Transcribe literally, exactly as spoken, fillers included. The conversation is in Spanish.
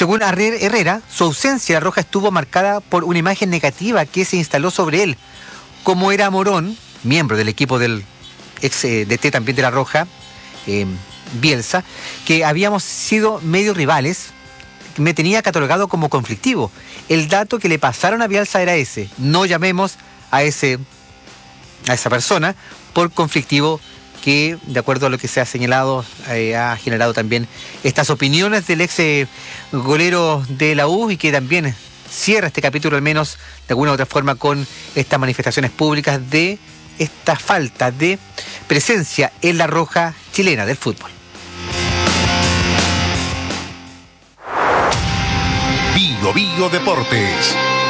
Según Herrera, su ausencia en La Roja estuvo marcada por una imagen negativa que se instaló sobre él. Como era Morón, miembro del equipo del ex eh, D T también de La Roja, eh, Bielsa, que habíamos sido medio rivales, me tenía catalogado como conflictivo. El dato que le pasaron a Bielsa era ese: no llamemos a ese a esa persona por conflictivo, que de acuerdo a lo que se ha señalado eh, ha generado también estas opiniones del ex eh, golero de la U, y que también cierra este capítulo al menos de alguna u otra forma con estas manifestaciones públicas de esta falta de presencia en La Roja chilena del fútbol. Bio Bio Deportes.